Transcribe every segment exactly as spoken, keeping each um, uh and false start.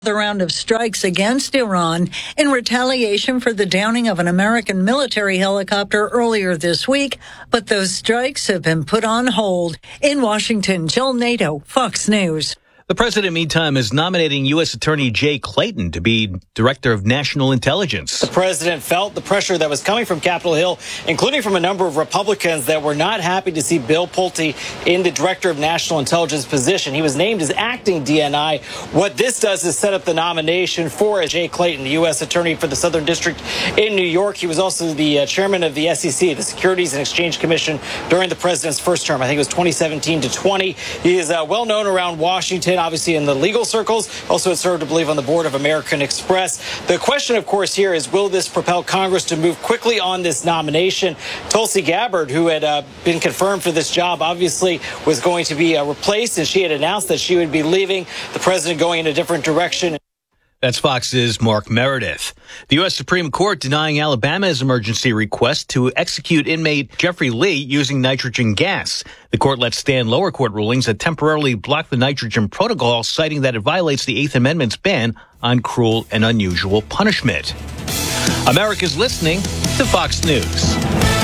The round of strikes against Iran in retaliation for the downing of an American military helicopter earlier this week, but those strikes have been put on hold. In Washington, Jill Nato, Fox News. The president, meantime, is nominating U S. Attorney Jay Clayton to be Director of National Intelligence. The president felt the pressure that was coming from Capitol Hill, including from a number of Republicans that were not happy to see Bill Pulte in the Director of National Intelligence position. He was named as acting D N I. What this does is set up the nomination for Jay Clayton, the U S. Attorney for the Southern District in New York. He was also the uh, chairman of the S E C, the Securities and Exchange Commission, during the president's first term. I think it was twenty seventeen to twenty. He is uh, well known around Washington, obviously in the legal circles. Also had served, I believe, on the board of American Express. The question, of course, here is, will this propel Congress to move quickly on this nomination? Tulsi Gabbard, who had uh, been confirmed for this job, obviously was going to be uh, replaced, and she had announced that she would be leaving, the president going in a different direction. That's Fox's Mark Meredith. The U S. Supreme Court denying Alabama's emergency request to execute inmate Jeffrey Lee using nitrogen gas. The court let stand lower court rulings that temporarily block the nitrogen protocol, citing that it violates the Eighth Amendment's ban on cruel and unusual punishment. America's listening to Fox News.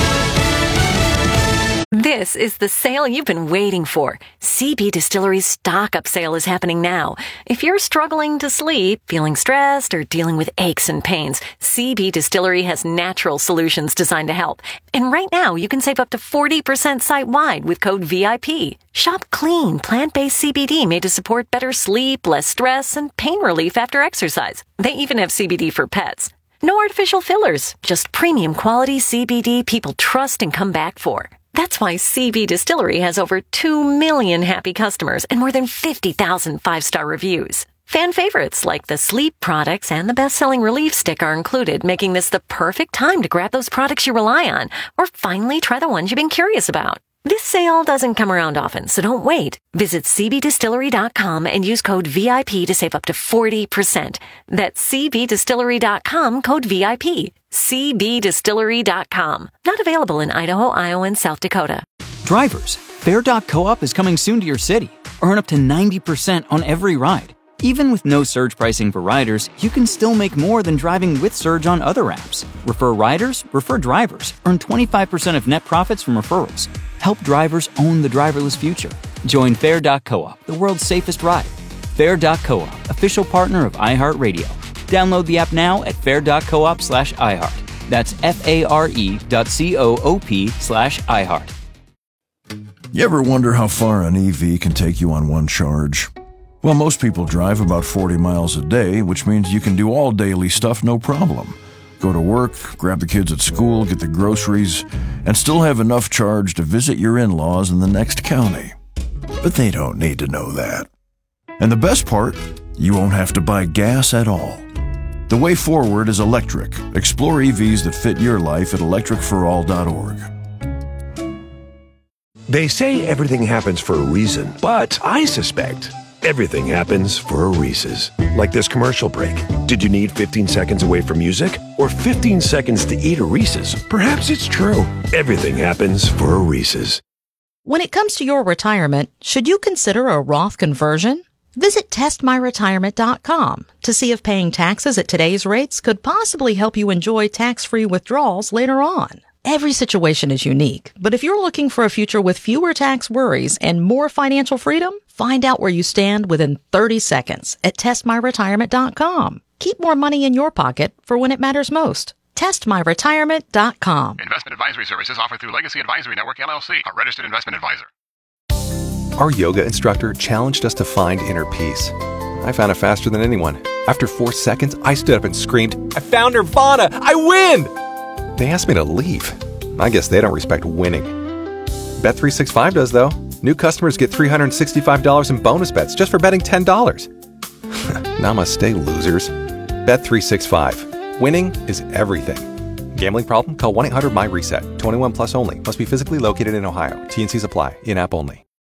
This is the sale you've been waiting for. C B Distillery's stock-up sale is happening now. If you're struggling to sleep, feeling stressed, or dealing with aches and pains, C B Distillery has natural solutions designed to help. And right now, you can save up to forty percent site-wide with code V I P. Shop clean, plant-based C B D made to support better sleep, less stress, and pain relief after exercise. They even have C B D for pets. No artificial fillers, just premium quality C B D people trust and come back for. That's why C B Distillery has over two million happy customers and more than fifty thousand five-star reviews. Fan favorites like the sleep products and the best-selling relief stick are included, making this the perfect time to grab those products you rely on or finally try the ones you've been curious about. This sale doesn't come around often, so don't wait. Visit C B distillery dot com and use code V I P to save up to forty percent. That's C B distillery dot com, code V I P. C B distillery dot com. Not available in Idaho, Iowa, and South Dakota. Drivers, Fare dot Co-op is coming soon to your city. Earn up to ninety percent on every ride. Even with no surge pricing for riders, you can still make more than driving with Surge on other apps. Refer riders, refer drivers. Earn twenty-five percent of net profits from referrals. Help drivers own the driverless future. Join Fare dot Co-op, the world's safest ride. Fare dot Co-op, official partner of iHeartRadio. Download the app now at fare dot coop slash iHeart. That's F-A-R-E dot C-O-O-P slash iHeart. You ever wonder how far an E V can take you on one charge? Well, most people drive about forty miles a day, which means you can do all daily stuff no problem. Go to work, grab the kids at school, get the groceries, and still have enough charge to visit your in-laws in the next county. But they don't need to know that. And the best part, you won't have to buy gas at all. The way forward is electric. Explore E Vs that fit your life at electric for all dot org. They say everything happens for a reason, but I suspect everything happens for a Reese's. Like this commercial break. Did you need fifteen seconds away from music? Or fifteen seconds to eat a Reese's? Perhaps it's true. Everything happens for a Reese's. When it comes to your retirement, should you consider a Roth conversion? Visit test my retirement dot com to see if paying taxes at today's rates could possibly help you enjoy tax-free withdrawals later on. Every situation is unique, but if you're looking for a future with fewer tax worries and more financial freedom, find out where you stand within thirty seconds at test my retirement dot com. Keep more money in your pocket for when it matters most. test my retirement dot com. Investment advisory services offered through Legacy Advisory Network, L L C, a registered investment advisor. Our yoga instructor challenged us to find inner peace. I found it faster than anyone. After four seconds, I stood up and screamed, "I found Nirvana! I win!" They asked me to leave. I guess they don't respect winning. Bet three sixty-five does, though. New customers get three hundred sixty-five dollars in bonus bets just for betting ten dollars. Namaste, losers. Bet three sixty-five. Winning is everything. Gambling problem? Call one eight hundred M Y RESET. twenty-one plus only. Must be physically located in Ohio. T and Cs apply. In-app only.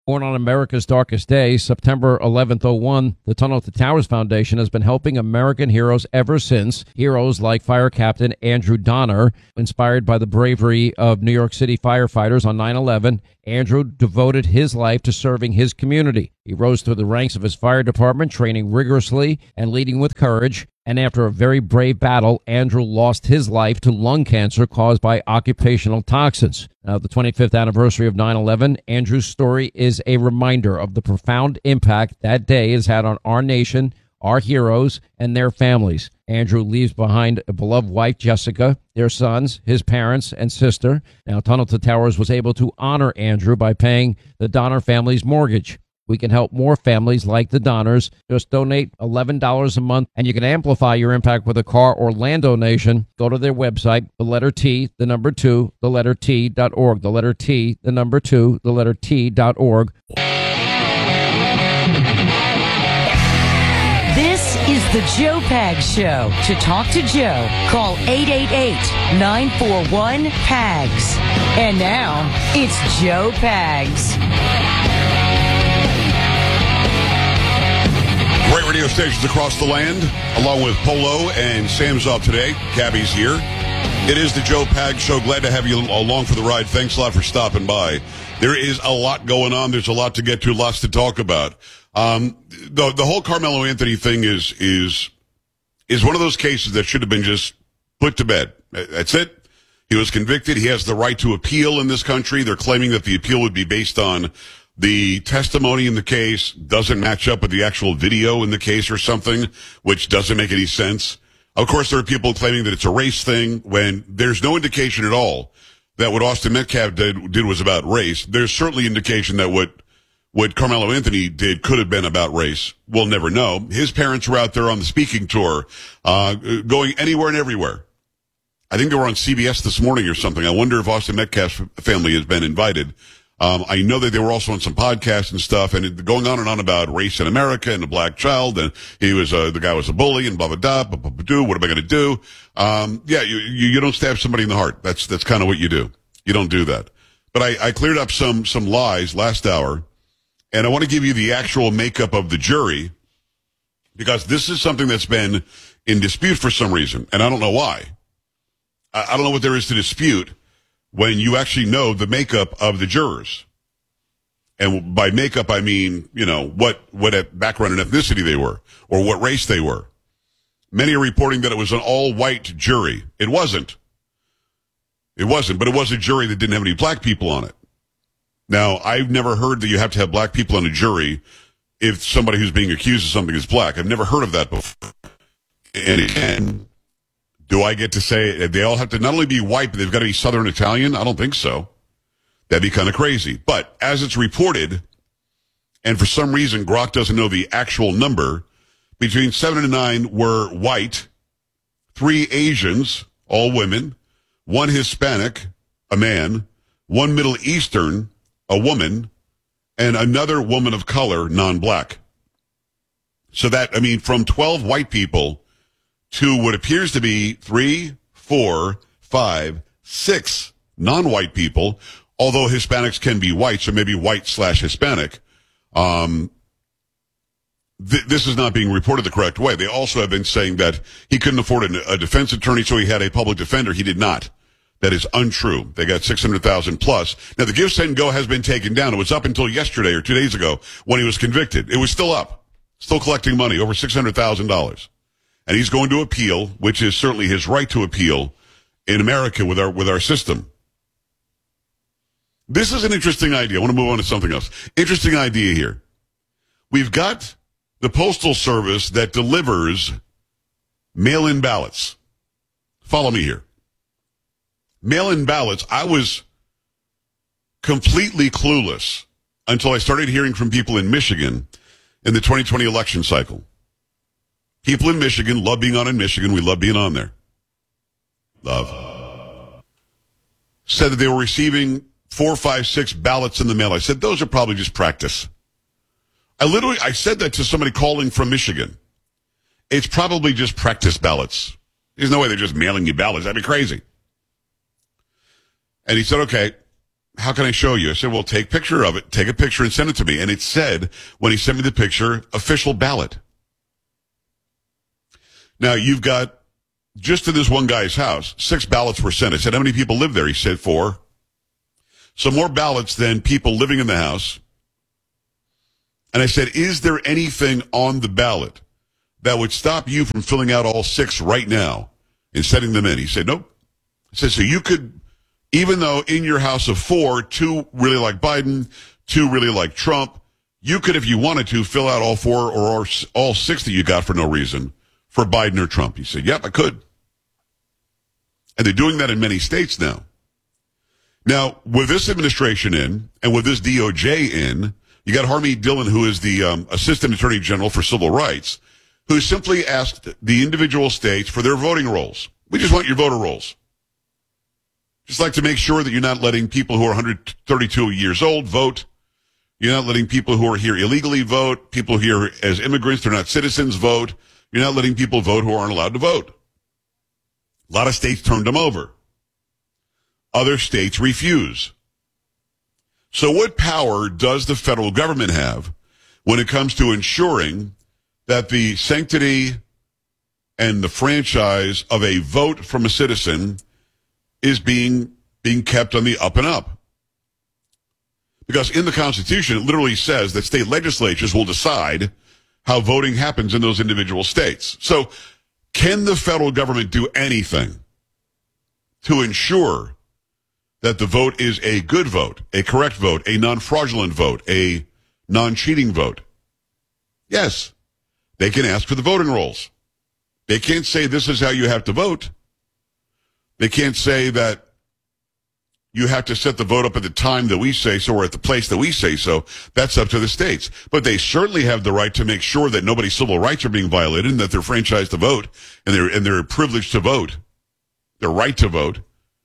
Born on America's darkest day, September eleventh, oh one, the Tunnel to Towers Foundation has been helping American heroes ever since. Heroes like Fire Captain Andrew Donner, inspired by the bravery of New York City firefighters on nine eleven. Andrew devoted his life to serving his community. He rose through the ranks of his fire department, training rigorously and leading with courage. And after a very brave battle, Andrew lost his life to lung cancer caused by occupational toxins. Now, the twenty-fifth anniversary of nine eleven, Andrew's story is a reminder of the profound impact that day has had on our nation, our heroes, and their families. Andrew leaves behind a beloved wife, Jessica, their sons, his parents, and sister. Now, Tunnel to Towers was able to honor Andrew by paying the Donner family's mortgage. We can help more families like the Donners. Just donate eleven dollars a month, and you can amplify your impact with a car or land donation. Go to their website, the letter T, the number two, the letter T dot org. The letter T, the number two, the letter T dot org. This is the Joe Pags Show. To talk to Joe, call eight eight eight, nine four one, P A G S. And now, it's Joe Pags. Great radio stations across the land, along with Polo and Sam's off today. Gabby's here. It is the Joe Pags Show. Glad to have you along for the ride. Thanks a lot for stopping by. There is a lot going on. There's a lot to get to, lots to talk about. Um, the the whole Carmelo Anthony thing is is is one of those cases that should have been just put to bed. That's it. He was convicted. He has the right to appeal in this country. They're claiming that the appeal would be based on the testimony in the case doesn't match up with the actual video in the case or something, which doesn't make any sense. Of course, there are people claiming that it's a race thing when there's no indication at all that what Austin Metcalf did, did was about race. There's certainly indication that what what Carmelo Anthony did could have been about race. We'll never know. His parents were out there on the speaking tour, uh, going anywhere and everywhere. I think they were on C B S this morning or something. I wonder if Austin Metcalf's family has been invited. Um, I know that they were also on some podcasts and stuff, and it, going on and on about race in America and a black child, and he was uh, the guy was a bully and blah blah blah blah blah blah. What am I going to do? Um, yeah, you, you you don't stab somebody in the heart. That's that's kind of what you do. You don't do that. But I, I cleared up some some lies last hour, and I want to give you the actual makeup of the jury because this is something that's been in dispute for some reason, and I don't know why. I, I don't know what there is to dispute when you actually know the makeup of the jurors. And by makeup, I mean, you know, what, what background and ethnicity they were, or what race they were. Many are reporting that it was an all-white jury. It wasn't. It wasn't, but it was a jury that didn't have any black people on it. Now, I've never heard that you have to have black people on a jury if somebody who's being accused of something is black. I've never heard of that before. And again, do I get to say they all have to not only be white, but they've got to be Southern Italian? I don't think so. That'd be kind of crazy. But as it's reported, and for some reason Grok doesn't know the actual number, between seven and nine were white, three Asians, all women, one Hispanic, a man, one Middle Eastern, a woman, and another woman of color, non-black. So that, I mean, from twelve white people to what appears to be three, four, five, six non-white people, although Hispanics can be white, so maybe white slash Hispanic. Um, th- this is not being reported the correct way. They also have been saying that he couldn't afford a, a defense attorney, so he had a public defender. He did not. That is untrue. They got six hundred thousand plus. Now, the Give, Send, Go has been taken down. It was up until yesterday or two days ago when he was convicted. It was still up, still collecting money, over six hundred thousand dollars. And he's going to appeal, which is certainly his right to appeal in America with our with our system. This is an interesting idea. I want to move on to something else. Interesting idea here. We've got the Postal Service that delivers mail-in ballots. Follow me here. Mail-in ballots, I was completely clueless until I started hearing from people in Michigan in the twenty twenty election cycle. People in Michigan love being on in Michigan. We love being on there. Love. Said that they were receiving four, five, six ballots in the mail. I said, those are probably just practice. I literally, I said that to somebody calling from Michigan. It's probably just practice ballots. There's no way they're just mailing you ballots. That'd be crazy. And he said, okay. how can I show you? I said, well, take a picture of it. Take a picture and send it to me. And it said, when he sent me the picture, official ballot. Now, you've got, just to this one guy's house, six ballots were sent. I said, how many people live there? He said, four. So more ballots than people living in the house. And I said, is there anything on the ballot that would stop you from filling out all six right now and sending them in? He said, nope. I said, so you could, even though in your house of four, two really like Biden, two really like Trump, you could, if you wanted to, fill out all four or all six that you got for no reason for Biden or Trump. He said, yep, I could. And they're doing that in many states now. Now, with this administration in, and with this D O J in, you got Harmeet Dillon, who is the um, Assistant Attorney General for Civil Rights, who simply asked the individual states for their voting rolls. We just want your voter rolls. Just like to make sure that you're not letting people who are one hundred thirty-two years old vote. You're not letting people who are here illegally vote. People here as immigrants, they're not citizens, vote. You're not letting people vote who aren't allowed to vote. A lot of states turned them over. Other states refuse. So what power does the federal government have when it comes to ensuring that the sanctity and the franchise of a vote from a citizen is being being kept on the up and up? Because in the Constitution, it literally says that state legislatures will decide how voting happens in those individual states. So can the federal government do anything to ensure that the vote is a good vote, a correct vote, a non-fraudulent vote, a non-cheating vote? Yes. They can ask for the voting rolls. They can't say this is how you have to vote. They can't say that you have to set the vote up at the time that we say so or at the place that we say so. That's up to the states. But they certainly have the right to make sure that nobody's civil rights are being violated and that they're franchised to vote and they're, and they're privileged to vote. Their right to vote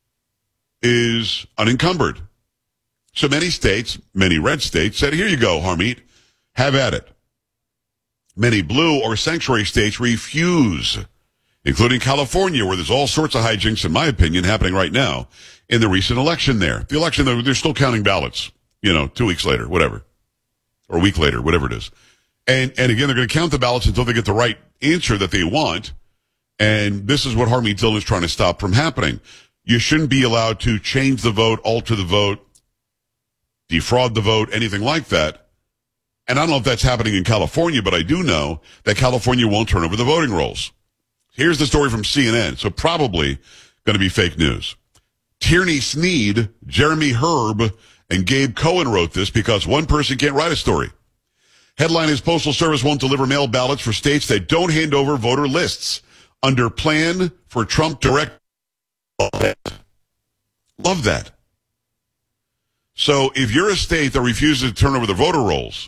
is unencumbered. So many states, many red states, said, here you go, Harmeet, have at it. Many blue or sanctuary states refuse, including California, where there's all sorts of hijinks, in my opinion, happening right now in the recent election there. The election, they're still counting ballots, you know, two weeks later, whatever, or a week later, whatever it is. And, and again, they're going to count the ballots until they get the right answer that they want. And this is what Harmeet Dillon is trying to stop from happening. You shouldn't be allowed to change the vote, alter the vote, defraud the vote, anything like that. And I don't know if that's happening in California, but I do know that California won't turn over the voting rolls. Here's the story from C N N, so probably going to be fake news. Tierney Sneed, Jeremy Herb, and Gabe Cohen wrote this because one person can't write a story. Headline is Postal Service won't deliver mail ballots for states that don't hand over voter lists under plan for Trump direct. Love that. Love that. So if you're a state that refuses to turn over the voter rolls,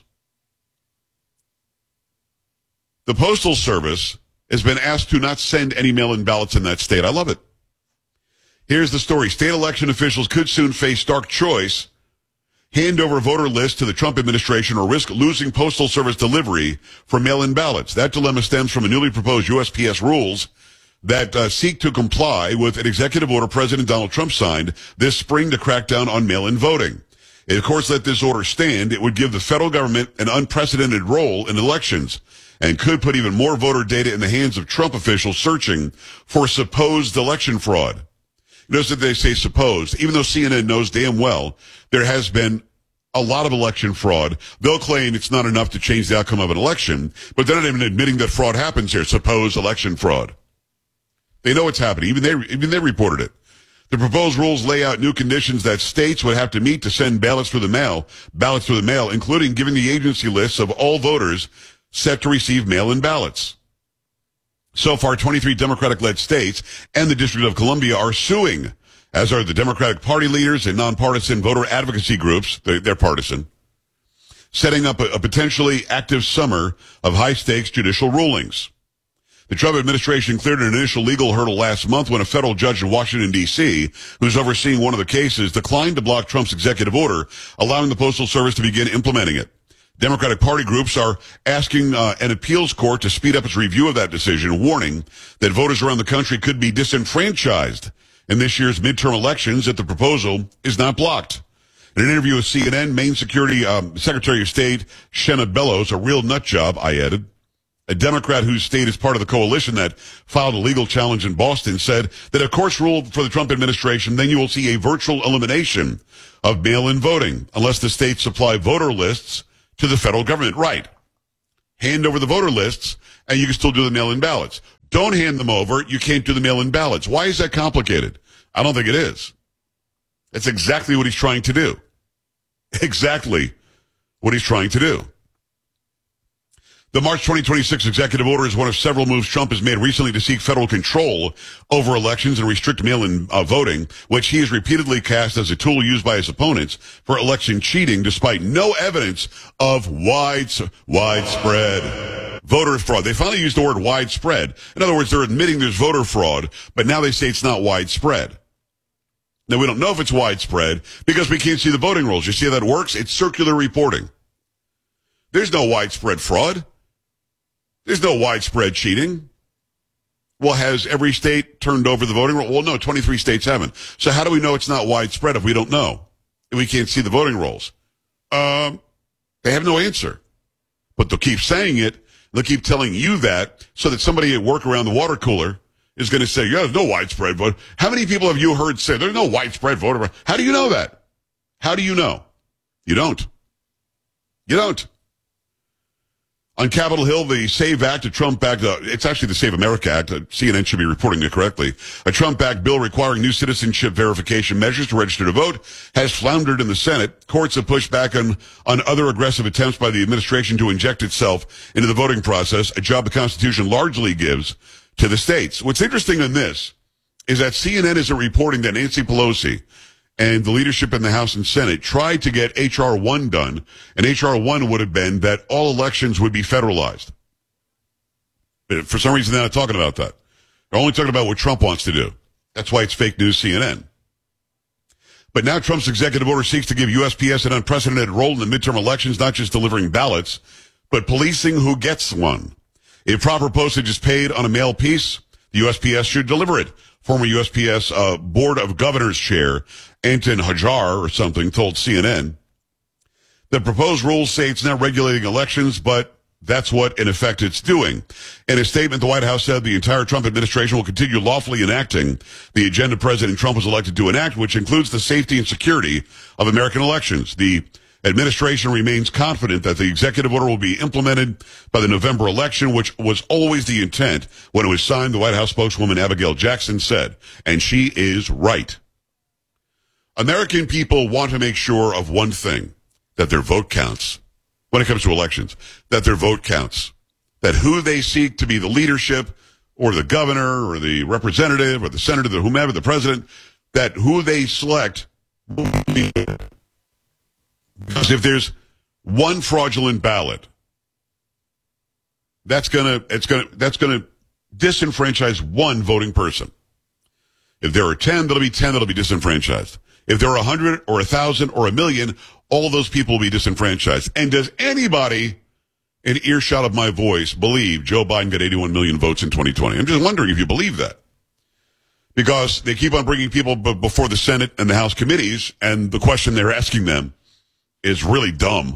the Postal Service has been asked to not send any mail-in ballots in that state. I love it. Here's the story. State election officials could soon face stark choice: hand over voter lists to the Trump administration or risk losing Postal Service delivery for mail-in ballots. That dilemma stems from a newly proposed U S P S rules that uh, seek to comply with an executive order President Donald Trump signed this spring to crack down on mail-in voting. And of course, let this order stand. It would give the federal government an unprecedented role in elections and could put even more voter data in the hands of Trump officials searching for supposed election fraud. Notice that they say supposed, even though C N N knows damn well there has been a lot of election fraud. They'll claim it's not enough to change the outcome of an election, but they're not even admitting that fraud happens here, supposed election fraud. They know it's happening. Even they, even they reported it. The proposed rules lay out new conditions that states would have to meet to send ballots through the mail, ballots through the mail, including giving the agency lists of all voters set to receive mail-in ballots. So far, twenty-three Democratic-led states and the District of Columbia are suing, as are the Democratic Party leaders and nonpartisan voter advocacy groups. They're, they're partisan, setting up a, a potentially active summer of high-stakes judicial rulings. The Trump administration cleared an initial legal hurdle last month when a federal judge in Washington, D C, who's overseeing one of the cases, declined to block Trump's executive order, allowing the Postal Service to begin implementing it. Democratic Party groups are asking uh, an appeals court to speed up its review of that decision, warning that voters around the country could be disenfranchised in this year's midterm elections if the proposal is not blocked. In an interview with C N N, Maine Security um, Secretary of State Shenna Bellows, a real nut job, I added, a Democrat whose state is part of the coalition that filed a legal challenge in Boston, said that a course rule for the Trump administration, then you will see a virtual elimination of mail-in voting unless the states supply voter lists to the federal government. Right. Hand over the voter lists and you can still do the mail-in ballots. Don't hand them over. You can't do the mail-in ballots. Why is that complicated? I don't think it is. That's exactly what he's trying to do. Exactly what he's trying to do. The March twenty twenty-six executive order is one of several moves Trump has made recently to seek federal control over elections and restrict mail-in uh, voting, which he has repeatedly cast as a tool used by his opponents for election cheating, despite no evidence of wide, widespread voter fraud. They finally used the word widespread. In other words, they're admitting there's voter fraud, but now they say it's not widespread. Now, we don't know if it's widespread because we can't see the voting rolls. You see how that works? It's circular reporting. There's no widespread fraud. There's no widespread cheating. Well, has every state turned over the voting roll? Well, no, twenty-three states haven't. So how do we know it's not widespread if we don't know? If we can't see the voting rolls? Um, they have no answer. But they'll keep saying it. They'll keep telling you that so that somebody at work around the water cooler is going to say, yeah, there's no widespread vote. How many people have you heard say there's no widespread voter? How do you know that? How do you know? You don't. You don't. On Capitol Hill, the SAVE Act, a Trump-backed, uh, it's actually the Save America Act, uh, C N N should be reporting it correctly, a Trump-backed bill requiring new citizenship verification measures to register to vote has floundered in the Senate. Courts have pushed back on, on other aggressive attempts by the administration to inject itself into the voting process, a job the Constitution largely gives to the states. What's interesting in this is that C N N isn't reporting that Nancy Pelosi and the leadership in the House and Senate tried to get H R one done, and H R one would have been that all elections would be federalized. But for some reason, they're not talking about that. They're only talking about what Trump wants to do. That's why it's fake news C N N. But now Trump's executive order seeks to give U S P S an unprecedented role in the midterm elections, not just delivering ballots, but policing who gets one. If proper postage is paid on a mail piece, the U S P S should deliver it. Former U S P S uh, Board of Governors Chair Anton Hajar or something told C N N. The proposed rules say it's not regulating elections, but that's what, in effect, it's doing. In a statement, the White House said the entire Trump administration will continue lawfully enacting the agenda President Trump was elected to enact, which includes the safety and security of American elections. The administration remains confident that the executive order will be implemented by the November election, which was always the intent when it was signed, the White House spokeswoman Abigail Jackson said. And she is right. American people want to make sure of one thing, that their vote counts when it comes to elections, that their vote counts, that who they seek to be the leadership or the governor or the representative or the senator, the whomever, the president, that who they select will be. Because if there's one fraudulent ballot, that's gonna, it's gonna, that's gonna disenfranchise one voting person. If there are ten, there'll be ten that'll be disenfranchised. If there are a hundred or a thousand or a million, all of those people will be disenfranchised. And does anybody in earshot of my voice believe Joe Biden got eighty-one million votes in twenty twenty? I'm just wondering if you believe that. Because they keep on bringing people b- before the Senate and the House committees, and the question they're asking them is really dumb.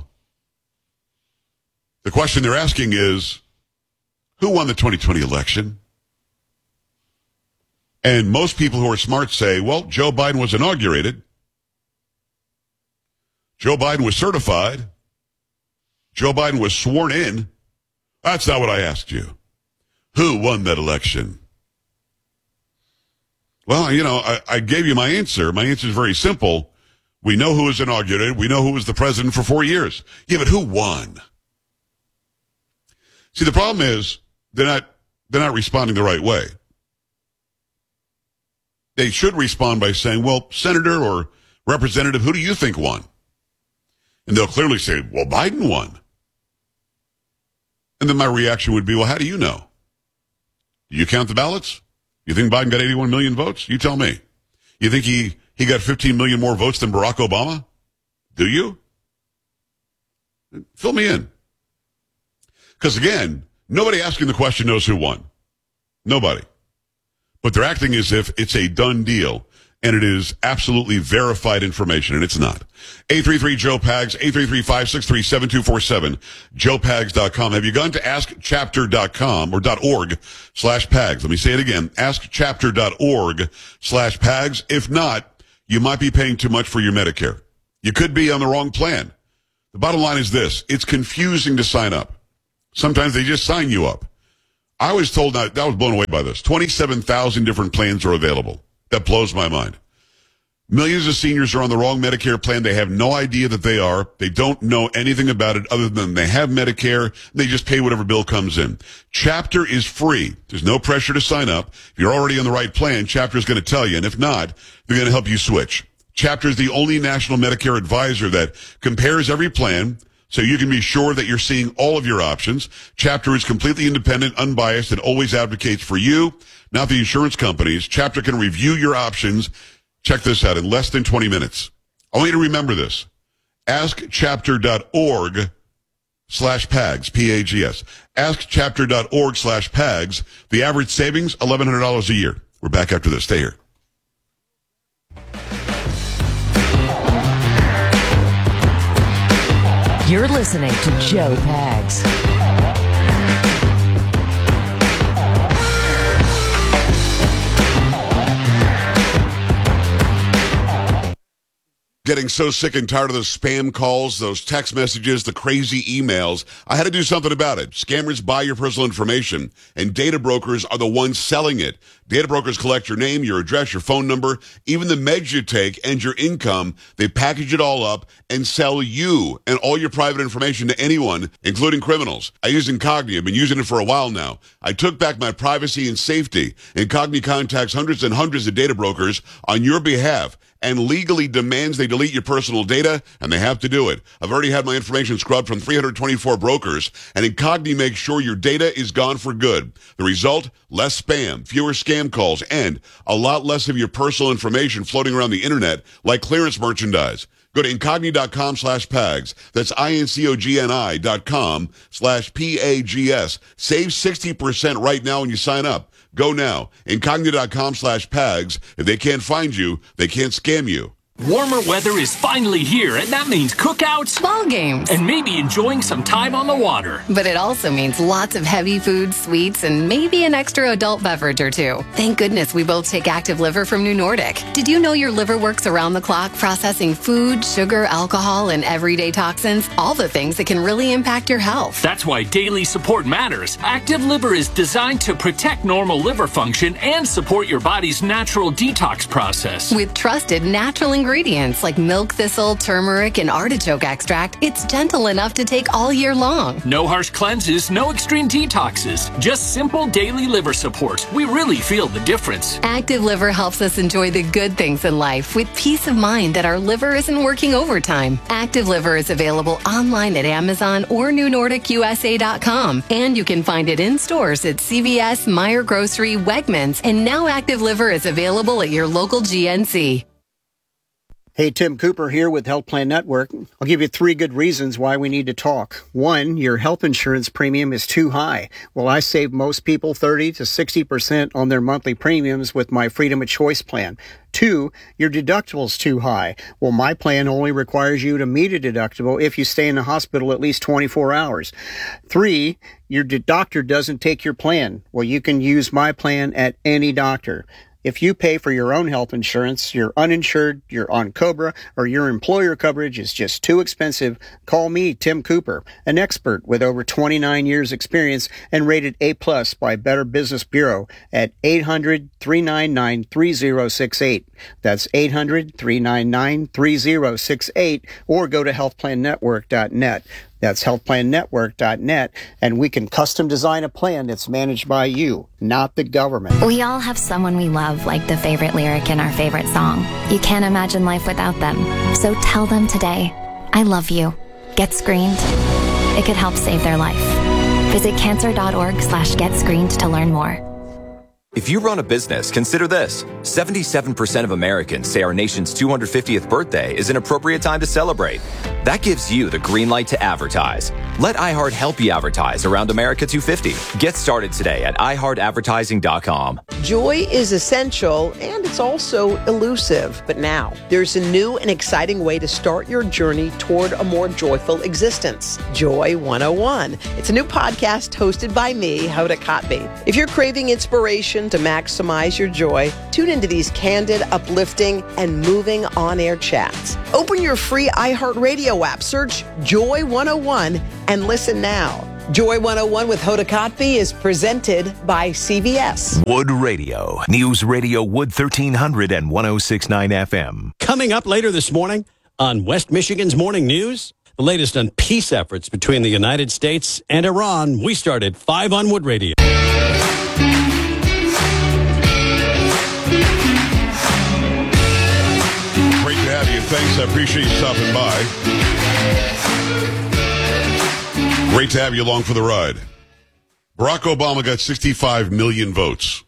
The question they're asking is, who won the twenty twenty election? And most people who are smart say, well, Joe Biden was inaugurated. Joe Biden was certified. Joe Biden was sworn in. That's not what I asked you. Who won that election? Well, you know, I, I gave you my answer. My answer is very simple. We know who was inaugurated. We know who was the president for four years. Yeah, but who won? See, the problem is they're not, they're not responding the right way. They should respond by saying, well, Senator or Representative, who do you think won? And they'll clearly say, well, Biden won. And then my reaction would be, well, how do you know? Do you count the ballots? You think Biden got eighty-one million votes? You tell me. You think he, he got fifteen million more votes than Barack Obama? Do you? Fill me in. Because again, nobody asking the question knows who won. Nobody. But they're acting as if it's a done deal. and it is absolutely verified information, and it's not. eight three three, Joe Pags, eight three three, five six three, seven two four seven, joe pags dot com. Have you gone to ask chapter dot com or .org slash Pags? Let me say it again, ask chapter dot org slash Pags. If not, you might be paying too much for your Medicare. You could be on the wrong plan. The bottom line is this. It's confusing to sign up. Sometimes they just sign you up. I was told, I was blown away by this, twenty-seven thousand different plans are available. That blows my mind. Millions of seniors are on the wrong Medicare plan. They have no idea that they are. They don't know anything about it other than they have Medicare. They just pay whatever bill comes in. Chapter is free. There's no pressure to sign up. If you're already on the right plan, Chapter is going to tell you. And if not, they're going to help you switch. Chapter is the only national Medicare advisor that compares every plan so you can be sure that you're seeing all of your options. Chapter is completely independent, unbiased, and always advocates for you, not the insurance companies. Chapter can review your options. Check this out in less than twenty minutes. I want you to remember this. ask chapter dot org slash Pags, P A G S. ask chapter dot org slash Pags. The average savings, eleven hundred dollars a year. We're back after this. Stay here. You're listening to Joe Pags. Getting so sick and tired of those spam calls, those text messages, the crazy emails. I had to do something about it. Scammers buy your personal information, and data brokers are the ones selling it. Data brokers collect your name, your address, your phone number, even the meds you take, and your income. They package it all up and sell you and all your private information to anyone, including criminals. I use Incogni. I've been using it for a while now. I took back my privacy and safety. Incogni contacts hundreds and hundreds of data brokers on your behalf and legally demands they delete your personal data, and they have to do it. I've already had my information scrubbed from three hundred twenty-four brokers, and Incogni makes sure your data is gone for good. The result? Less spam, fewer scam calls, and a lot less of your personal information floating around the internet like clearance merchandise. Go to Incogni dot com slash Pags. That's I-N-C-O-G-N-I dot com slash P A G S. Save sixty percent right now when you sign up. Go now. Incogni dot com slash Pags. If they can't find you, they can't scam you. Warmer weather is finally here, and that means cookouts, ball games, and maybe enjoying some time on the water. But it also means lots of heavy food, sweets, and maybe an extra adult beverage or two. Thank goodness we both take Active Liver from New Nordic. Did you know your liver works around the clock processing food, sugar, alcohol, and everyday toxins? All the things that can really impact your health. That's why daily support matters. Active Liver is designed to protect normal liver function and support your body's natural detox process. With trusted natural ingredients. Ingredients like milk thistle, turmeric, and artichoke extract, it's gentle enough to take all year long. No harsh cleanses, no extreme detoxes, just simple daily liver support. We really feel the difference. Active Liver helps us enjoy the good things in life with peace of mind that our liver isn't working overtime. Active Liver is available online at Amazon or New Nordic U S A dot com, and you can find it in stores at C V S, Meijer Grocery, Wegmans, and now Active Liver is available at your local G N C. Hey, Tim Cooper here with Health Plan Network. I'll give you three good reasons why we need to talk. One, your health insurance premium is too high. Well, I save most people thirty to sixty percent on their monthly premiums with my Freedom of Choice plan. Two, your deductible's too high. Well, my plan only requires you to meet a deductible if you stay in the hospital at least twenty-four hours. Three, your doctor doesn't take your plan. Well, you can use my plan at any doctor. If you pay for your own health insurance, you're uninsured, you're on COBRA, or your employer coverage is just too expensive, call me, Tim Cooper, an expert with over twenty-nine years experience and rated A plus by Better Business Bureau at eight hundred, three nine nine, three zero six eight. That's eight hundred, three nine nine, three zero six eight, or go to health plan network dot net. That's health plan network dot net, and we can custom design a plan that's managed by you, not the government. We all have someone we love, like the favorite lyric in our favorite song. You can't imagine life without them. So tell them today, I love you. Get screened. It could help save their life. Visit cancer dot org slash get screened to learn more. If you run a business, consider this. seventy-seven percent of Americans say our nation's two hundred fiftieth birthday is an appropriate time to celebrate. That gives you the green light to advertise. Let iHeart help you advertise around America two fifty. Get started today at i heart advertising dot com. Joy is essential and it's also elusive. But now, there's a new and exciting way to start your journey toward a more joyful existence. Joy one oh one. It's a new podcast hosted by me, Hoda Kotb. If you're craving inspiration to maximize your joy, tune into these candid, uplifting, and moving on-air chats. Open your free iHeartRadio app, search Joy one oh one, and listen now. Joy one oh one with Hoda Kotb is presented by C V S. Wood Radio, News Radio Wood thirteen hundred and one oh six point nine F M. Coming up later this morning on West Michigan's Morning News, the latest on peace efforts between the United States and Iran. We start at five on Wood Radio. Great to have you. Thanks. I appreciate you stopping by. Great to have you along for the ride. Barack Obama got sixty-five million votes.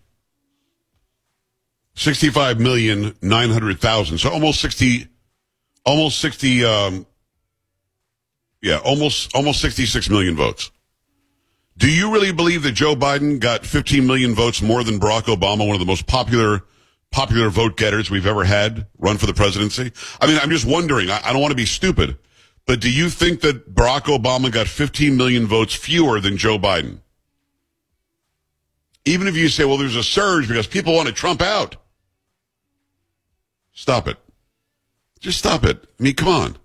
sixty-five million nine hundred thousand. So almost sixty, almost sixty, um, yeah, almost, almost sixty-six million votes. Do you really believe that Joe Biden got fifteen million votes more than Barack Obama, one of the most popular popular vote getters we've ever had run for the presidency? I mean, I'm just wondering. I, I don't want to be stupid, but do you think that Barack Obama got fifteen million votes fewer than Joe Biden? Even if you say, well, there's a surge because people want to Trump out. Stop it. Just stop it. I mean, come on.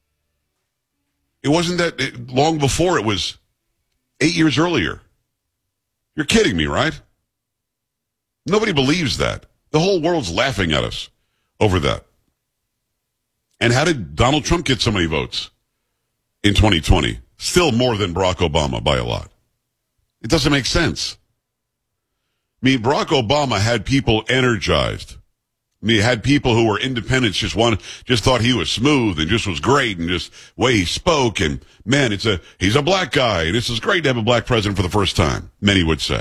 It wasn't that it, long before. It was eight years earlier. You're kidding me, right? Nobody believes that. The whole world's laughing at us over that. And how did Donald Trump get so many votes in twenty twenty? Still more than Barack Obama by a lot. It doesn't make sense. I mean, Barack Obama had people energized. I mean, he had people who were independents just wanted, just thought he was smooth and just was great and just the way he spoke. And man, it's a, he's a black guy and this is great to have a black president for the first time, many would say.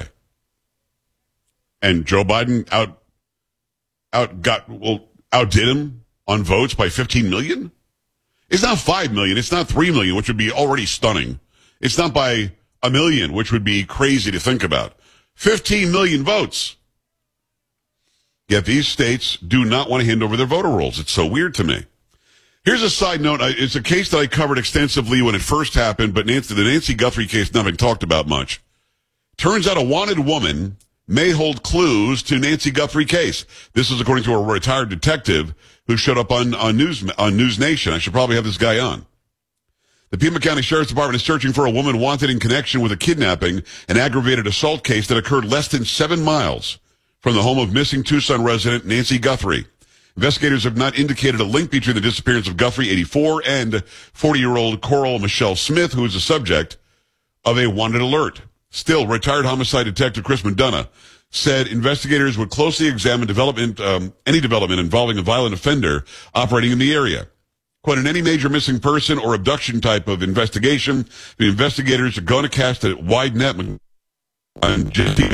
And Joe Biden out, out got, well, outdid him on votes by fifteen million? It's not five million. It's not three million, which would be already stunning. It's not by a million, which would be crazy to think about. fifteen million votes. Yet these states do not want to hand over their voter rolls. It's so weird to me. Here's a side note. It's a case that I covered extensively when it first happened, but Nancy, the Nancy Guthrie case not been talked about much. Turns out a wanted woman may hold clues to Nancy Guthrie case. This is according to a retired detective who showed up on, on News on News Nation. I should probably have this guy on. The Pima County Sheriff's Department is searching for a woman wanted in connection with a kidnapping and aggravated assault case that occurred less than seven miles from the home of missing Tucson resident Nancy Guthrie. Investigators have not indicated a link between the disappearance of Guthrie, eighty-four, and forty-year-old Coral Michelle Smith, who is the subject of a wanted alert. Still, retired homicide detective Chris McDonough said investigators would closely examine development, um, any development involving a violent offender operating in the area. Quote, in any major missing person or abduction type of investigation, the investigators are going to cast a wide net. And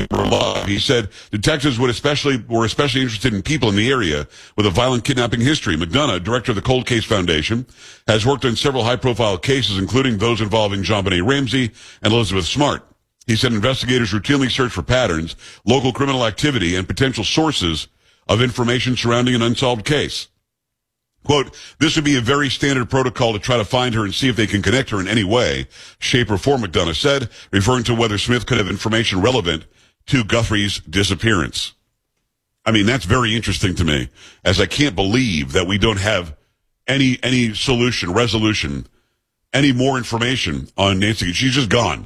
he said detectives would especially were especially interested in people in the area with a violent kidnapping history. McDonough, director of the Cold Case Foundation, has worked on several high-profile cases, including those involving JonBenet Ramsey and Elizabeth Smart. He said investigators routinely search for patterns, local criminal activity, and potential sources of information surrounding an unsolved case. Quote, this would be a very standard protocol to try to find her and see if they can connect her in any way, shape, or form, McDonough said, referring to whether Smith could have information relevant to Guthrie's disappearance. I mean, that's very interesting to me, as I can't believe that we don't have any any solution, resolution, any more information on Nancy. She's just gone.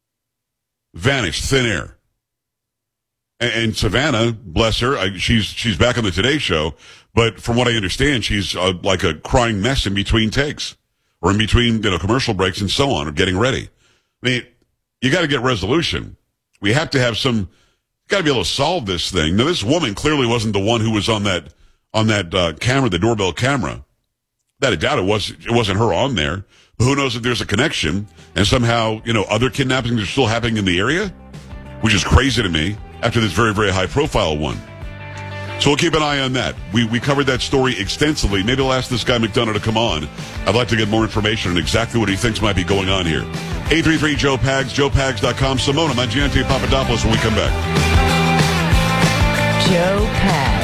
Vanished, thin air. And, and Savannah, bless her, I, she's she's back on the Today Show. But from what I understand, she's uh, like a crying mess in between takes or in between, you know, commercial breaks and so on or getting ready. I mean, you got to get resolution. We have to have some, got to be able to solve this thing. Now, this woman clearly wasn't the one who was on that, on that uh, camera, the doorbell camera. That I doubt it was, it wasn't her on there. But who knows if there's a connection and somehow, you know, other kidnappings are still happening in the area, which is crazy to me. after this very, very high-profile one. So we'll keep an eye on that. We we covered that story extensively. Maybe I'll ask this guy McDonough to come on. I'd like to get more information on exactly what he thinks might be going on here. eight three three Joe Pags, joe pags dot com. Simona Mangiante Papadopoulos when we come back. Joe Pags.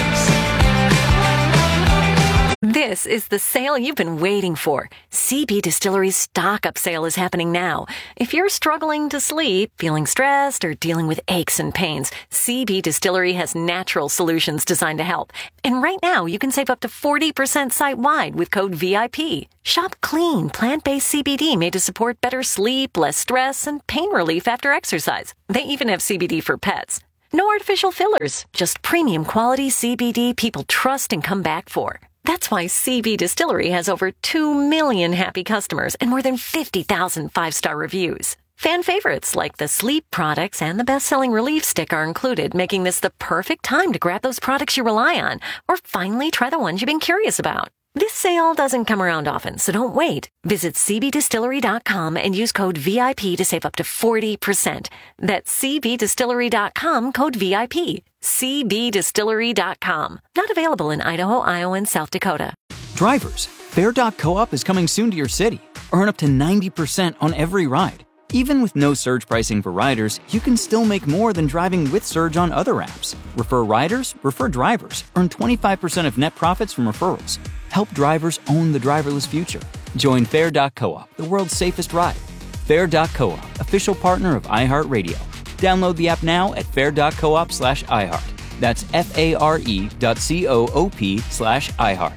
This is the sale you've been waiting for. C B Distillery's stock-up sale is happening now. If you're struggling to sleep, feeling stressed, or dealing with aches and pains, C B Distillery has natural solutions designed to help. And right now, you can save up to forty percent site-wide with code V I P. Shop clean, plant-based C B D made to support better sleep, less stress, and pain relief after exercise. They even have C B D for pets. No artificial fillers, just premium quality C B D people trust and come back for. That's why C B Distillery has over two million happy customers and more than fifty thousand five-star reviews. Fan favorites like the sleep products and the best-selling Relief Stick are included, making this the perfect time to grab those products you rely on or finally try the ones you've been curious about. This sale doesn't come around often, so don't wait. Visit c b distillery dot com and use code V I P to save up to forty percent. That's c b distillery dot com, code V I P. c b distillery dot com. Not available in Idaho, Iowa, and South Dakota. Drivers, Fair dot Co-op is coming soon to your city. Earn up to ninety percent on every ride. Even with no surge pricing for riders, you can still make more than driving with surge on other apps. Refer riders, refer drivers. Earn twenty-five percent of net profits from referrals. Help drivers own the driverless future. Join Fair dot Co-op, the world's safest ride. Fair dot Co-op, official partner of iHeartRadio. Download the app now at fair dot coop slash iHeart. That's F-A-R-E dot C-O-O-P slash iHeart.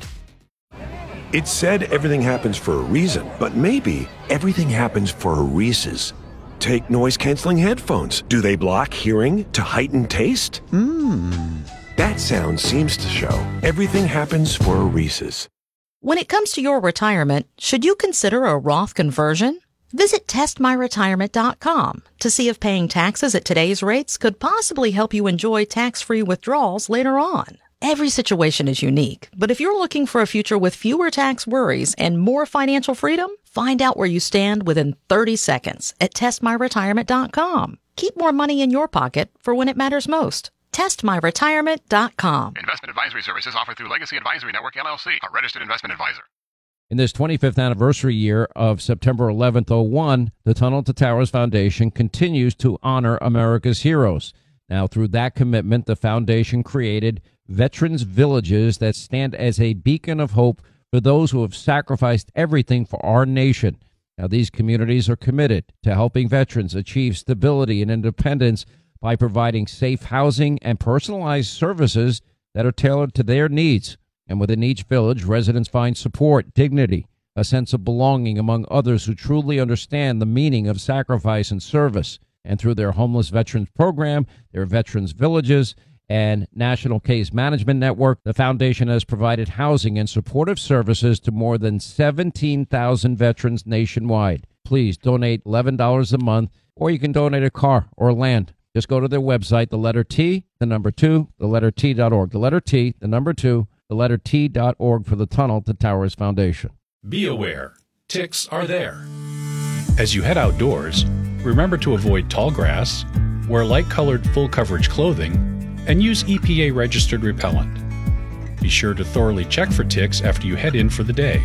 It's said everything happens for a reason, but maybe everything happens for a Reese's. Take noise-canceling headphones. Do they block hearing to heighten taste? Mmm. That sound seems to show everything happens for a Reese's. When it comes to your retirement, should you consider a Roth conversion? Visit test my retirement dot com to see if paying taxes at today's rates could possibly help you enjoy tax-free withdrawals later on. Every situation is unique, but if you're looking for a future with fewer tax worries and more financial freedom, find out where you stand within thirty seconds at test my retirement dot com. Keep more money in your pocket for when it matters most. test my retirement dot com. Investment advisory services offered through Legacy Advisory Network, L L C, a registered investment advisor. In this twenty-fifth anniversary year of September eleventh oh one, the Tunnel to Towers Foundation continues to honor America's heroes. Now, through that commitment, the foundation created Veterans Villages that stand as a beacon of hope for those who have sacrificed everything for our nation. Now, these communities are committed to helping veterans achieve stability and independence by providing safe housing and personalized services that are tailored to their needs. And within each village, residents find support, dignity, a sense of belonging among others who truly understand the meaning of sacrifice and service. And through their Homeless Veterans Program, their Veterans Villages, and National Case Management Network, the foundation has provided housing and supportive services to more than seventeen thousand veterans nationwide. Please donate eleven dollars a month, or you can donate a car or land. Just go to their website, the letter T, the number two, the letter T dot org. The letter T, the number two, the letter T dot org for the Tunnel to Towers Foundation. Be aware, ticks are there. As you head outdoors, remember to avoid tall grass, wear light-colored full-coverage clothing, and use E P A-registered repellent. Be sure to thoroughly check for ticks after you head in for the day.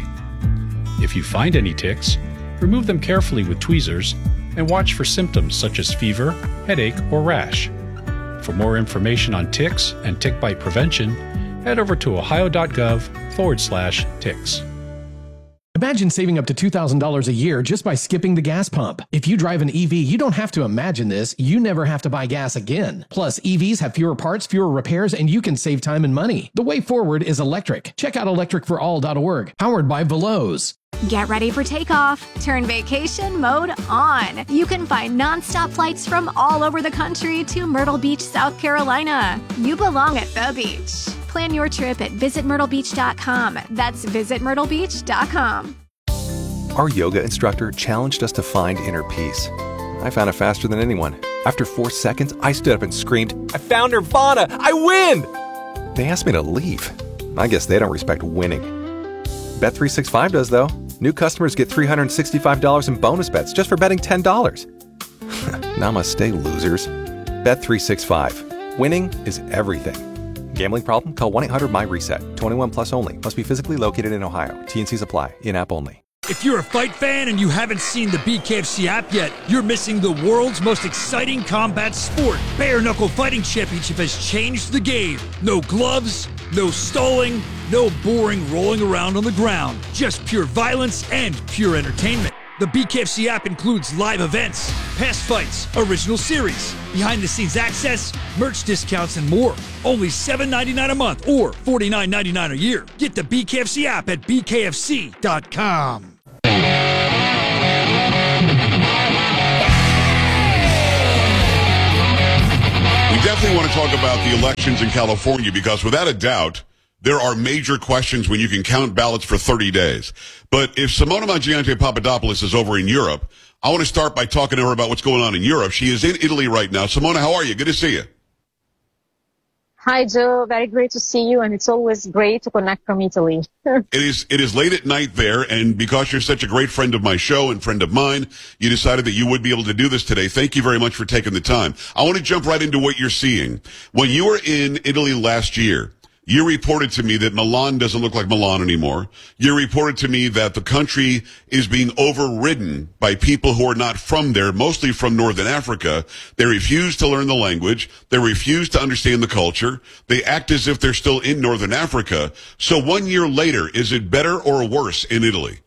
If you find any ticks, remove them carefully with tweezers and watch for symptoms such as fever, headache, or rash. For more information on ticks and tick bite prevention, head over to ohio.gov forward slash ticks. Imagine saving up to two thousand dollars a year just by skipping the gas pump. If you drive an E V, you don't have to imagine this. You never have to buy gas again. Plus, E Vs have fewer parts, fewer repairs, and you can save time and money. The way forward is electric. Check out electric for all dot org, powered by Veloz. Get ready for takeoff. Turn vacation mode on. You can find nonstop flights from all over the country to Myrtle Beach, South Carolina. You belong at the beach. Plan your trip at visit myrtle beach dot com. That's visit myrtle beach dot com. Our yoga instructor challenged us to find inner peace. I found it faster than anyone. After four seconds, I stood up and screamed, "I found Nirvana! I win!" They asked me to leave. I guess they don't respect winning. Bet three sixty-five does, though. New customers get three hundred sixty-five dollars in bonus bets just for betting ten dollars. Namaste, losers. Bet three sixty-five. Winning is everything. Gambling problem? Call one eight hundred my reset. twenty-one plus only. Must be physically located in Ohio. T and Cs apply. In-app only. If you're a fight fan and you haven't seen the B K F C app yet, you're missing the world's most exciting combat sport. Bare Knuckle Fighting Championship has changed the game. No gloves, no stalling, no boring rolling around on the ground. Just pure violence and pure entertainment. The B K F C app includes live events, past fights, original series, behind-the-scenes access, merch discounts, and more. Only seven dollars and ninety-nine cents a month or forty-nine ninety-nine a year. Get the B K F C app at b k f c dot com. We definitely want to talk about the elections in California because without a doubt, there are major questions when you can count ballots for thirty days. But if Simona Mangiante Papadopoulos is over in Europe, I want to start by talking to her about what's going on in Europe. She is in Italy right now. Simona, how are you? Good to see you. Hi, Joe. Very great to see you, and it's always great to connect from Italy. It is it is late at night there, and because you're such a great friend of my show and friend of mine, you decided that you would be able to do this today. Thank you very much for taking the time. I want to jump right into what you're seeing. When you were in Italy last year, you reported to me that Milan doesn't look like Milan anymore. You reported to me that the country is being overridden by people who are not from there, mostly from Northern Africa. They refuse to learn the language. They refuse to understand the culture. They act as if they're still in Northern Africa. So one year later, is it better or worse in Italy?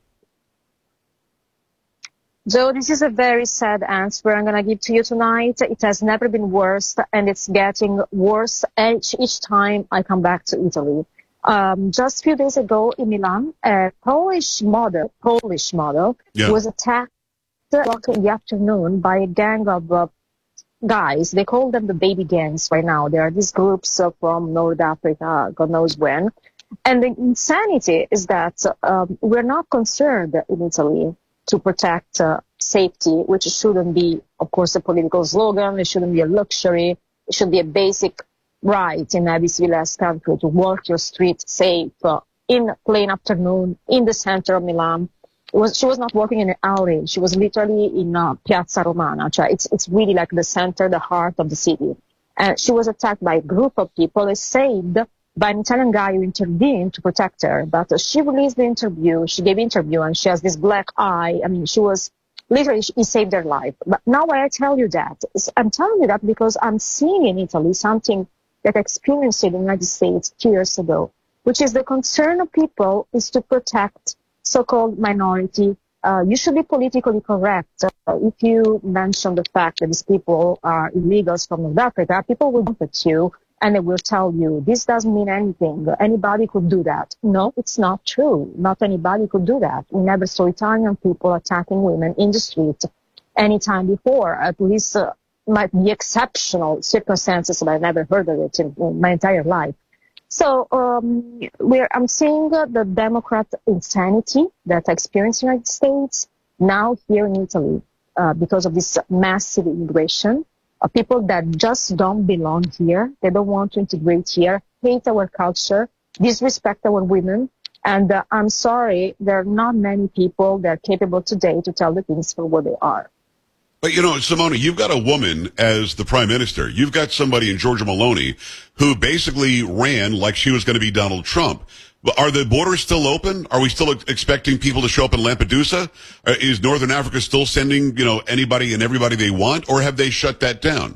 Joe, this is a very sad answer I'm going to give to you tonight. It has never been worse, and it's getting worse each, each time I come back to Italy. Um, just a few days ago in Milan, a Polish model, Polish model yeah. was attacked in the afternoon by a gang of uh, guys. They call them the baby gangs right now. There are these groups uh, from North Africa, God knows when. And the insanity is that um, we're not concerned in Italy to protect uh, safety, which shouldn't be, of course, a political slogan. It shouldn't be a luxury. It should be a basic right in every civilized country to walk your street safe uh, in plain afternoon in the center of Milan. It was, she was not walking in an alley. She was literally in uh, Piazza Romana. It's, it's really like the center, the heart of the city. And she was attacked by a group of people. They saved by an Italian guy who intervened to protect her. But uh, she released the interview, she gave interview, and she has this black eye. I mean, she was, literally, he saved her life. But now why I tell you that, is I'm telling you that because I'm seeing in Italy something that I experienced in the United States two years ago, which is the concern of people is to protect so-called minority. Uh, you should be politically correct. Uh, if you mention the fact that these people are illegals from North Africa, people will look at you and they will tell you, this doesn't mean anything. Anybody could do that. No, it's not true. Not anybody could do that. We never saw Italian people attacking women in the street any time before. At least uh, might be exceptional circumstances, but I never heard of it in, in my entire life. So um, we're, I'm seeing uh, the Democrat insanity that I experienced in the United States now here in Italy uh, because of this massive immigration. Uh, people that just don't belong here. They don't want to integrate here, hate our culture, disrespect our women. And uh, I'm sorry, there are not many people that are capable today to tell the things for what they are. But, you know, Simona, you've got a woman as the prime minister. You've got somebody in Giorgia Meloni who basically ran like she was going to be Donald Trump. Are the borders still open? Are we still expecting people to show up in Lampedusa? Uh, is Northern Africa still sending, you know, anybody and everybody they want, or have they shut that down?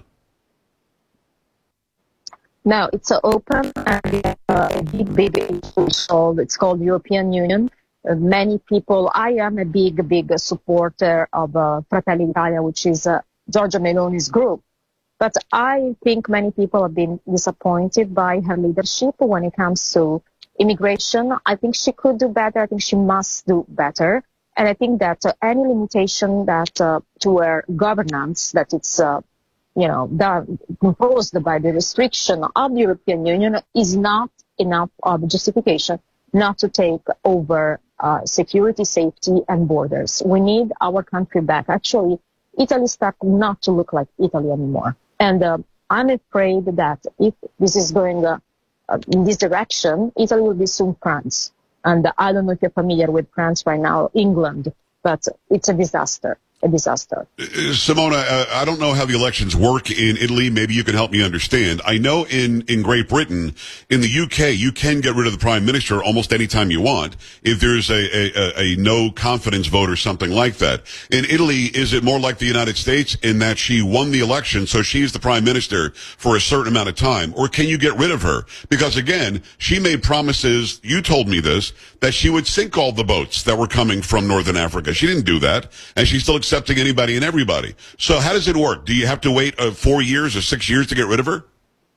No, it's uh, open, and uh, a big, big issue called, it's called European Union. Uh, many people, I am a big, big supporter of uh, Fratelli d'Italia, which is uh, Giorgia Meloni's group. But I think many people have been disappointed by her leadership when it comes to immigration. I think she could do better. I think she must do better. And I think that uh, any limitation that uh, to her governance, that it's, uh, you know, done, imposed by the restriction of the European Union is not enough of justification not to take over uh, security, safety, and borders. We need our country back. Actually, Italy started not to look like Italy anymore. And uh, I'm afraid that if this is going uh, Uh, in this direction, Italy will be soon France. And uh, I don't know if you're familiar with France right now, England, but it's a disaster. a disaster. Uh, Simona, uh, I don't know how the elections work in Italy. Maybe you can help me understand. I know in, in Great Britain, in the U K, you can get rid of the prime minister almost any time you want if there's a, a, a no confidence vote or something like that. In Italy, is it more like the United States in that she won the election, so she's the prime minister for a certain amount of time? Or can you get rid of her? Because again, she made promises, you told me this, that she would sink all the boats that were coming from Northern Africa. She didn't do that, and she's still accepting anybody and everybody. So how does it work? Do you have to wait uh, four years or six years to get rid of her?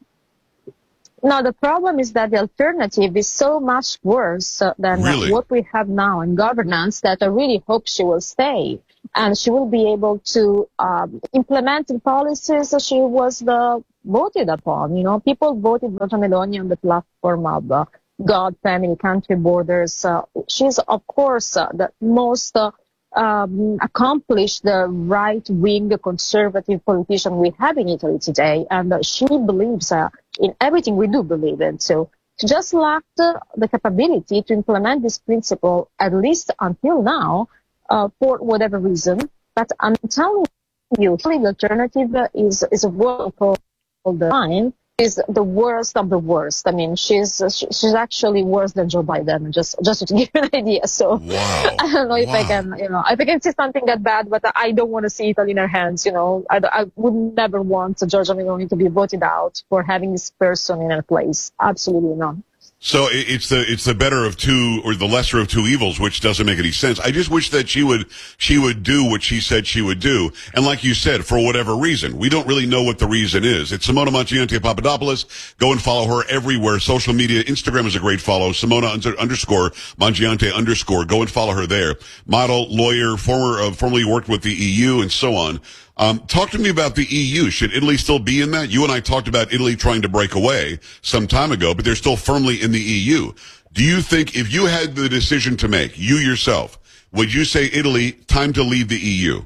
No, the problem is that the alternative is so much worse uh, than Really? uh, what we have now in governance that I really hope she will stay. And she will be able to um, implement the policies that she was the, voted upon. You know, people voted Giorgia Meloni on the platform of uh, God, family, country, borders. Uh, she's, of course, uh, the most uh, um, accomplished uh, right-wing conservative politician we have in Italy today. And uh, she believes uh, in everything we do believe in. So she just lacked uh, the capability to implement this principle, at least until now, uh, for whatever reason. But I'm telling you, the alternative is, is a word called the line. Is the worst of the worst. I mean, she's she's actually worse than Joe Biden. Just just to give you an idea. So wow. I don't know if wow. I can, you know, if I can say something that bad, but I don't want to see Italy in her hands. You know, I, I would never want Giorgia Meloni to be voted out for having this person in her place. Absolutely not. So it's the it's the better of two, or the lesser of two evils, which doesn't make any sense. I just wish that she would she would do what she said she would do, and like you said, for whatever reason, we don't really know what the reason is. It's Simona Mangiante Papadopoulos. Go and follow her everywhere. Social media, Instagram is a great follow. Simona under, underscore Mangiante underscore. Go and follow her there. Model, lawyer, former uh, formerly worked with the E U, and so on. Um, talk to me about the E U. Should Italy still be in that? You and I talked about Italy trying to break away some time ago, but they're still firmly in the E U. Do you think if you had the decision to make, you yourself, would you say, Italy, time to leave the E U?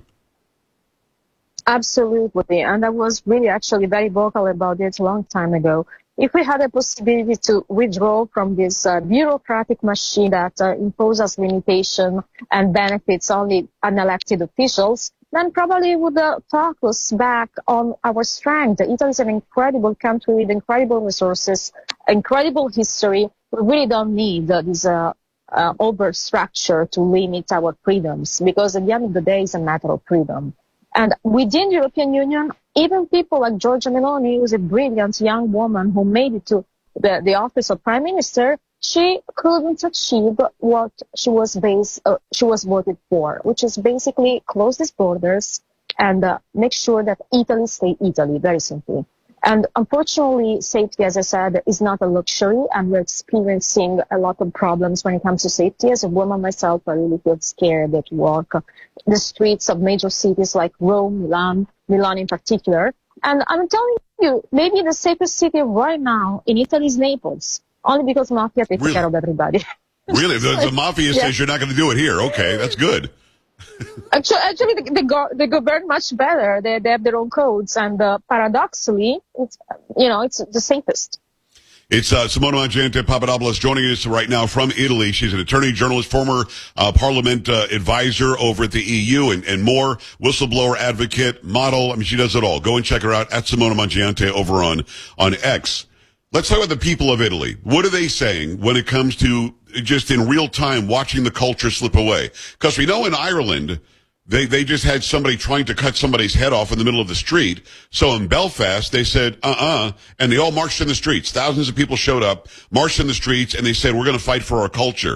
Absolutely. And I was really actually very vocal about it a long time ago. If we had a possibility to withdraw from this uh, bureaucratic machine that uh, imposes limitation and benefits only unelected officials, then probably would uh, focus back on our strength. Italy is an incredible country with incredible resources, incredible history. We really don't need uh, this uh, uh, over-structure to limit our freedoms, because at the end of the day, it's a matter of freedom. And within the European Union, even people like Giorgia Meloni, who's a brilliant young woman who made it to the, the office of Prime Minister, she couldn't achieve what she was based, uh, she was voted for, which is basically close these borders and uh, make sure that Italy stay Italy, very simply. And unfortunately, safety, as I said, is not a luxury, and we're experiencing a lot of problems when it comes to safety. As a woman myself, I really feel scared to walk the streets of major cities like Rome, Milan, Milan in particular. And I'm telling you, maybe the safest city right now in Italy is Naples, only because mafia takes Really? care of everybody. Really? The, the mafia Yeah. says you're not going to do it here. Okay, that's good. Actually, actually, they, they, go, they govern much better. They, they have their own codes, and uh, paradoxically, it's, you know, it's the safest. It's uh, Simona Mangiante Papadopoulos joining us right now from Italy. She's an attorney, journalist, former uh, parliament uh, advisor over at the E U, and, and more, whistleblower advocate, model. I mean, she does it all. Go and check her out at Simona Mangiante over on, on X. Let's talk about the people of Italy. What are they saying when it comes to just in real time watching the culture slip away? Because we know in Ireland, they, they just had somebody trying to cut somebody's head off in the middle of the street. So in Belfast, they said, uh-uh, and they all marched in the streets. Thousands of people showed up, marched in the streets, and they said, we're going to fight for our culture.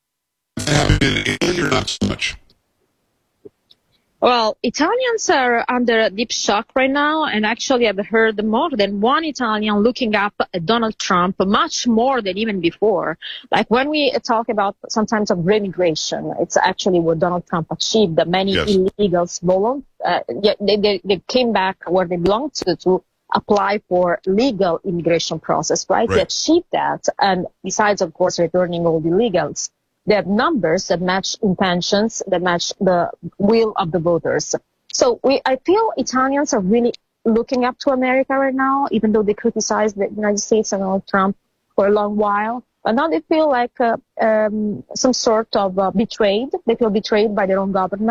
In Italy or not so much? Well, Italians are under deep shock right now, and actually I've heard more than one Italian looking up at Donald Trump, much more than even before. Like when we talk about sometimes of remigration, it's actually what Donald Trump achieved. That many Yes. illegals volun- uh, yeah, they, they, they came back where they belonged to, to apply for legal immigration process, right? Right. They achieved that, and besides, of course, returning all the illegals. They have numbers that match intentions, that match the will of the voters. So we, I feel Italians are really looking up to America right now, even though they criticized the United States and Donald Trump for a long while. But now they feel like uh, um, some sort of uh, betrayed. They feel betrayed by their own governments.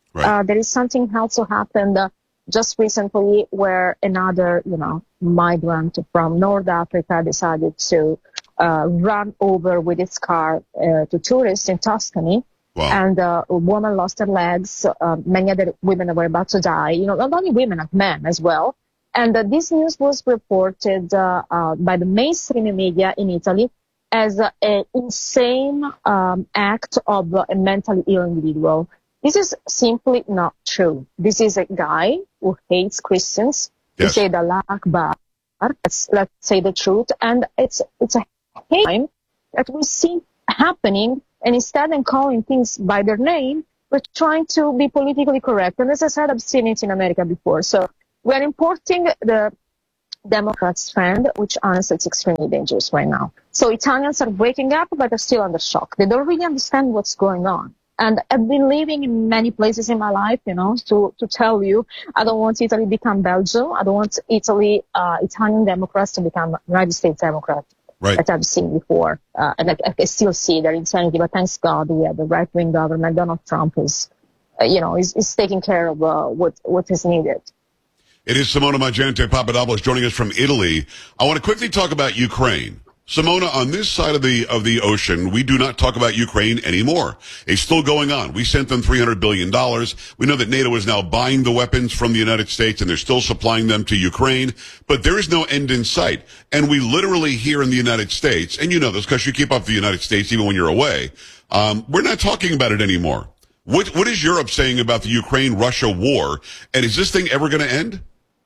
Right. Uh, there is something also happened uh, just recently where another, you know, migrant from North Africa decided to uh, run over with his car uh, to tourists in Tuscany. Wow. And uh, a woman lost her legs. Uh, many other women were about to die. You know, not only women, but men as well. And uh, this news was reported uh, uh, by the mainstream media in Italy as uh, an insane um, act of uh, a mentally ill individual. This is simply not true. This is a guy who hates Christians. Yes. He said Allah Akbar. Let's, let's say the truth. And it's it's a hate crime that we see happening. And instead of calling things by their name, we're trying to be politically correct. And as I said, I've seen it in America before. So we're importing the Democrats' trend, which honestly is extremely dangerous right now. So Italians are waking up, but they're still under shock. They don't really understand what's going on. And I've been living in many places in my life, you know, to, to tell you, I don't want Italy to become Belgium. I don't want Italy, uh, Italian Democrats to become United States Democrats. Right. That I've seen before. Uh, and I, I still see their insanity, but thanks God we have a right-wing government. Donald Trump is, uh, you know, is, is taking care of uh, what, what is needed. It is Simona Magente Papadopoulos joining us from Italy. I want to quickly talk about Ukraine. Simona, on this side of the of the ocean, we do not talk about Ukraine anymore. It's still going on. We sent them three hundred billion dollars. We know that NATO is now buying the weapons from the United States, and they're still supplying them to Ukraine. But there is no end in sight. And we literally here in the United States, and you know this because you keep up with the United States even when you're away, um, we're not talking about it anymore. What What is Europe saying about the Ukraine-Russia war? And is this thing ever going to end?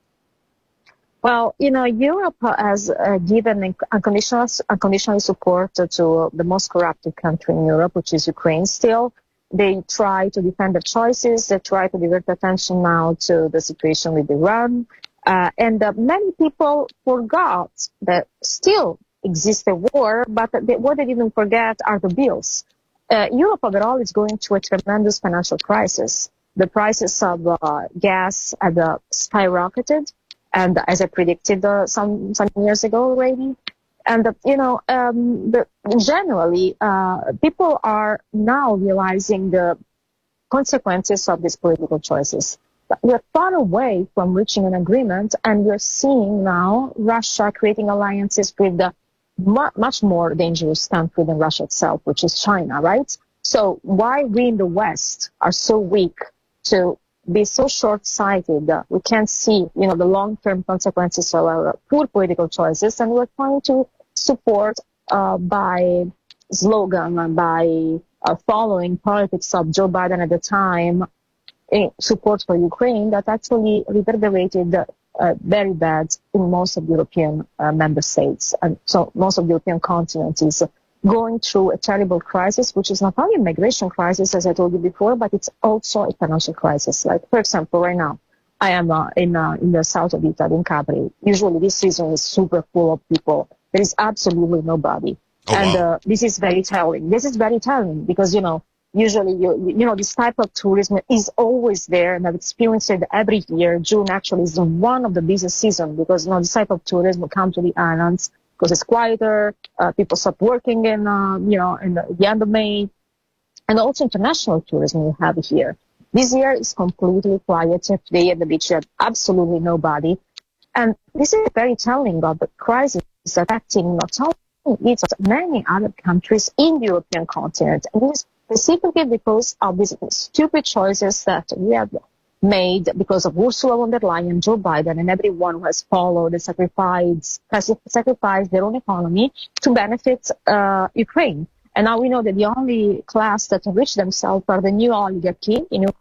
Well, you know, Europe has uh, given unconditional, unconditional support to the most corrupted country in Europe, which is Ukraine still. They try to defend their choices. They try to divert attention now to the situation with Iran. Uh, and uh, many people forgot that still exists a war, but they, what they didn't forget are the bills. Uh, Europe overall is going through a tremendous financial crisis. The prices of uh, gas had uh, skyrocketed. And as I predicted uh, some some years ago already, and uh, you know, um, the, generally, uh, people are now realizing the consequences of these political choices. We're far away from reaching an agreement, and we're seeing now Russia creating alliances with the mu- much more dangerous country than Russia itself, which is China, right? So why we in the West are so weak to be so short-sighted that we can't see, you know, the long-term consequences of our poor political choices, and we're trying to support uh, by slogan and by uh, following politics of Joe Biden at the time, in support for Ukraine that actually reverberated uh, very bad in most of the European uh, member states, and so most of the European continent is going through a terrible crisis, which is not only a migration crisis, as I told you before, but it's also a financial crisis. Like, for example, right now, I am uh, in uh, in the south of Italy, in Capri. Usually this season is super full of people. There is absolutely nobody. Oh, and wow. uh, this is very telling. This is very telling because, you know, usually, you, you know, this type of tourism is always there, and I've experienced it every year. June actually is one of the busiest seasons because, you know, this type of tourism come to the islands because it's quieter, uh, people stop working in, uh, you know, in the, the end of May, and also international tourism you have here. This year is completely quiet. Today at the beach, you have absolutely nobody. And this is very telling of the crisis affecting not only Italy, but many other countries in the European continent. And this is specifically because of these stupid choices that we have made because of Ursula von der Leyen, Joe Biden, and everyone who has followed and sacrificed, sacrificed their own economy to benefit uh, Ukraine. And now we know that the only class that enrich themselves are the new oligarchy. You know,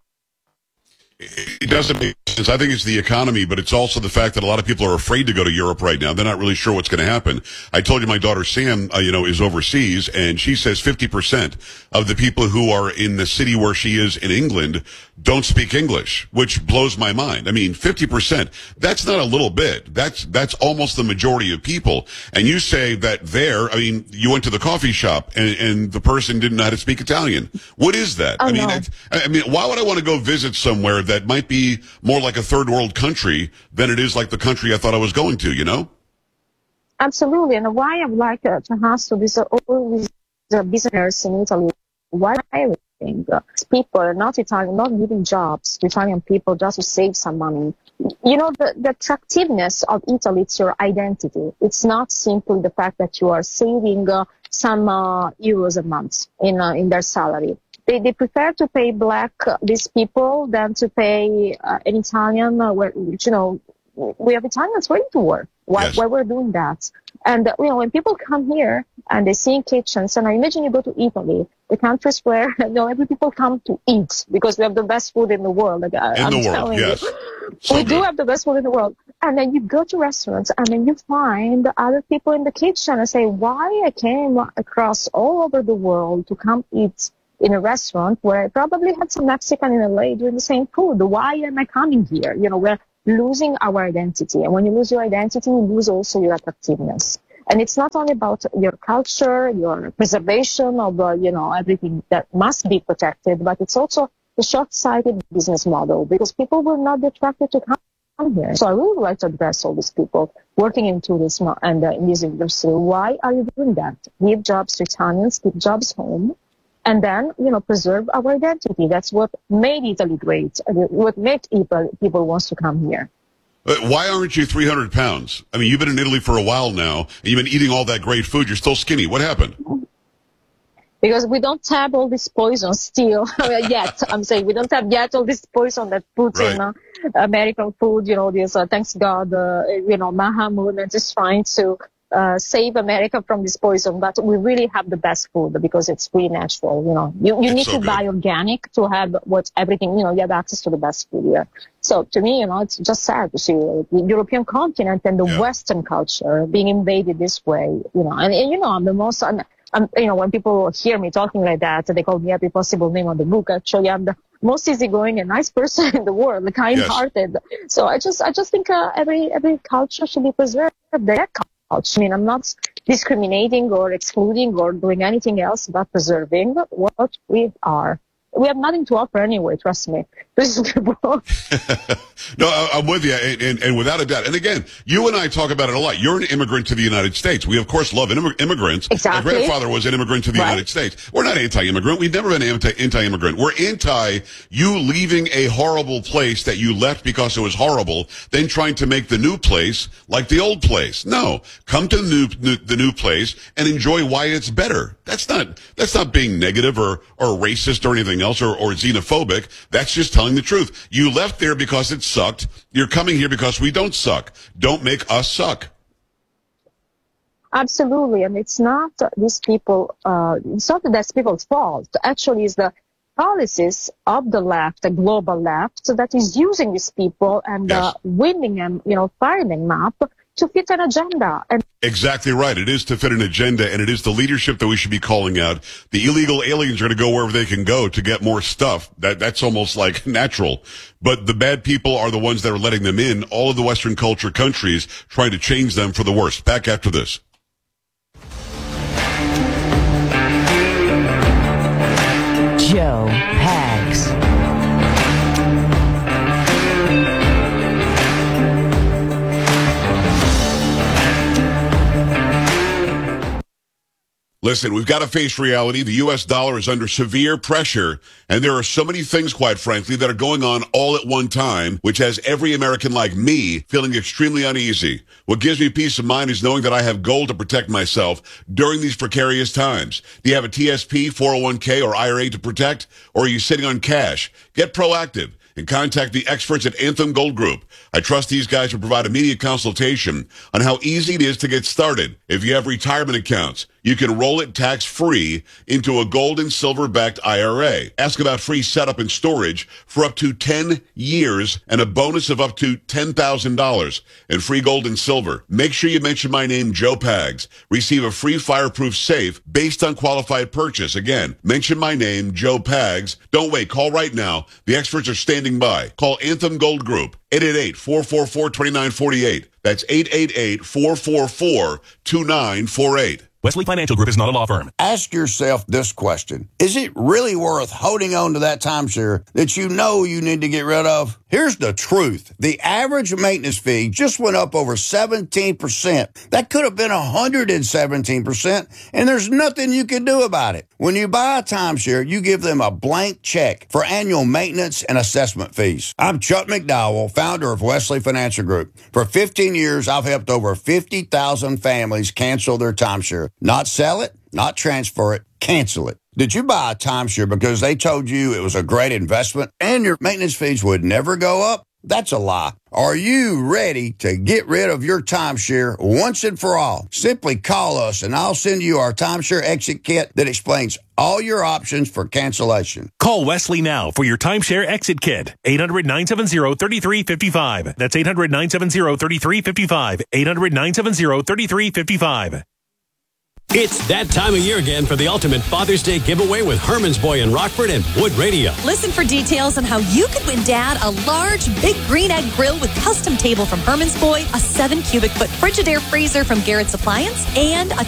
it doesn't make sense. I think it's the economy, but it's also the fact that a lot of people are afraid to go to Europe right now. They're not really sure what's going to happen. I told you my daughter Sam, uh, you know, is overseas, and she says fifty percent of the people who are in the city where she is in England don't speak English, which blows my mind. I mean, fifty percent. That's not a little bit. That's that's almost the majority of people. And you say that there, I mean, you went to the coffee shop and, and the person didn't know how to speak Italian. What is that? Oh, I mean, no. it, I mean, why would I want to go visit somewhere that might be more like a third world country than it is like the country I thought I was going to, you know? Absolutely. And why I would like uh, to ask to this, uh, all these uh, business in Italy, why everything. Uh, people are not Italian, not giving jobs to Italian people just to save some money. You know, the, the attractiveness of Italy, it's your identity. It's not simply the fact that you are saving uh, some uh, euros a month in uh, in their salary. They they prefer to pay black uh, these people than to pay uh, an Italian. Uh, where, you know, we have Italians ready to work. Why Yes. why we're doing that? And uh, you know, when people come here and they see kitchens, and I imagine you go to Italy, the countries where you know every people come to eat because we have the best food in the world. Like, I, In I'm the world, telling yes. you. So we do good. have the best food in the world. And then you go to restaurants and then you find other people in the kitchen and say, why I came across all over the world to come eat in a restaurant where I probably had some Mexican in L A doing the same food. Why am I coming here? You know, we're losing our identity. And when you lose your identity, you lose also your attractiveness. And it's not only about your culture, your preservation of, uh, you know, everything that must be protected, but it's also the short-sighted business model because people will not be attracted to come here. So I really would like to address all these people working in tourism and uh, in this industry. Why are you doing that? Give jobs to Italians, give jobs home, and then, you know, preserve our identity. That's what made Italy great, and what made people, people wants to come here. But why aren't you three hundred pounds? I mean, you've been in Italy for a while now, and you've been eating all that great food. You're still skinny. What happened? Because we don't have all this poison still yet. I'm saying we don't have yet all this poison that puts Right. in uh, American food. You know, this, uh, thanks God, uh, you know, Mahamud is just trying to uh, save America from this poison. But we really have the best food because it's really natural. You know, you, you It's need so to good. buy organic to have what everything, you know, you have access to the best food here. So to me, you know, it's just sad to see the European continent and the Yeah. Western culture being invaded this way. You know, and, and you know, I'm the most, I'm, I'm, you know, when people hear me talking like that, they call me every possible name on the book. Actually, I'm the most easygoing and nice person in the world, kind-hearted. So I just, I just think uh, every every culture should be preserved. Their culture. I mean, I'm not discriminating or excluding or doing anything else but preserving what we are. We have nothing to offer anyway, trust me. This is No, I- I'm with you, and, and, and without a doubt. And again, you and I talk about it a lot. You're an immigrant to the United States. We, of course, love immig- immigrants. Exactly. My grandfather was an immigrant to the Right. United States. We're not anti-immigrant. We've never been anti- anti-immigrant. We're anti you leaving a horrible place that you left because it was horrible, then trying to make the new place like the old place. No, come to the new, new the new place and enjoy why it's better. That's not that's not being negative or or racist or anything else or, or xenophobic. That's just telling the truth. You left there because it sucked. You're coming here because we don't suck. Don't make us suck. Absolutely, and it's not these people. Uh, it's not that that's people's fault. Actually, it's the policies of the left, the global left, that is using these people and uh, winning them, you know, firing them up to fit an agenda. And Exactly right. It is to fit an agenda, and it is the leadership that we should be calling out. The illegal aliens are going to go wherever they can go to get more stuff. That that's almost like natural. But the bad people are the ones that are letting them in. All of the Western culture countries trying to change them for the worse. Back after this. Joe Pags. Listen, we've got to face reality. The U S dollar is under severe pressure, and there are so many things, quite frankly, that are going on all at one time, which has every American like me feeling extremely uneasy. What gives me peace of mind is knowing that I have gold to protect myself during these precarious times. Do you have a T S P, four oh one k, or I R A to protect, or are you sitting on cash? Get proactive and contact the experts at Anthem Gold Group. I trust these guys to provide immediate consultation on how easy it is to get started. If you have retirement accounts, you can roll it tax-free into a gold and silver-backed I R A. Ask about free setup and storage for up to ten years and a bonus of up to ten thousand dollars and free gold and silver. Make sure you mention my name, Joe Pags. Receive a free fireproof safe based on qualified purchase. Again, mention my name, Joe Pags. Don't wait. Call right now. The experts are standing by. Call Anthem Gold Group, eight eight eight, four four four, two nine four eight. That's eight eight eight, four four four, two nine four eight. Wesley Financial Group is not a law firm. Ask yourself this question. Is it really worth holding on to that timeshare that you know you need to get rid of? Here's the truth. The average maintenance fee just went up over seventeen percent. That could have been one hundred seventeen percent, and there's nothing you can do about it. When you buy a timeshare, you give them a blank check for annual maintenance and assessment fees. I'm Chuck McDowell, founder of Wesley Financial Group. For fifteen years, I've helped over fifty thousand families cancel their timeshare. Not sell it, not transfer it, cancel it. Did you buy a timeshare because they told you it was a great investment and your maintenance fees would never go up? That's a lie. Are you ready to get rid of your timeshare once and for all? Simply call us and I'll send you our timeshare exit kit that explains all your options for cancellation. Call Wesley now for your timeshare exit kit. eight hundred, nine seven zero, three three five five. That's eight hundred, nine seven zero, three three five five. eight hundred, nine seven zero, three three five five. It's that time of year again for the ultimate Father's Day giveaway with Herman's Boy in Rockford and Wood Radio. Listen for details on how you could win Dad a large, big green egg grill with custom table from Herman's Boy, a seven cubic foot Frigidaire freezer from Garrett's Appliance, and a